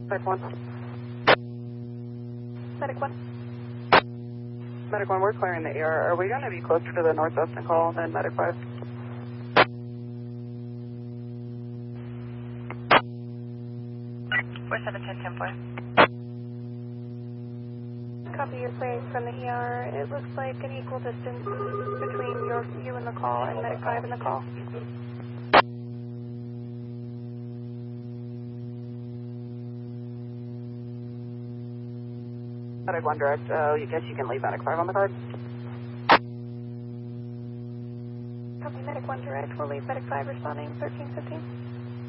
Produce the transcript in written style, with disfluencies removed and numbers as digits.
Medic 1. Medic 1. Medic 1, we're clearing the ER. Are we going to be closer to the northwestern call than Medic 5? Copy, you're clearing from the ER. It looks like an equal distance between you and the call and Medic 5 in the call. Medic 1 direct, you guess you can leave Medic 5 on the card? Copy, Medic 1 direct. We'll leave Medic 5 responding 1315.